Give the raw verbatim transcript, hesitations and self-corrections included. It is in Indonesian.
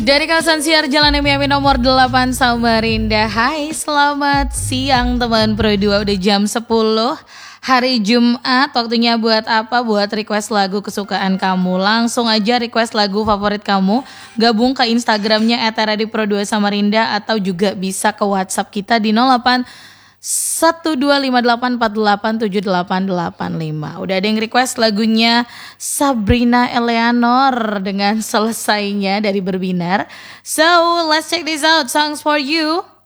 Dari kawasan siar Jalan M Y M I nomor delapan Samarinda. Hai, selamat siang teman Pro dua. Udah jam sepuluh hari Jumat. Waktunya buat apa? Buat request lagu kesukaan kamu. Langsung aja request lagu favorit kamu. Gabung ke Instagramnya et r a d i pro dua samarinda. Atau juga bisa ke WhatsApp kita di nol delapan satu dua lima delapan empat delapan tujuh delapan delapan lima. Udah ada yang request lagunya Sabrina Eleanor dengan Selesainya dari Berbinar. So let's check this out, songs for you.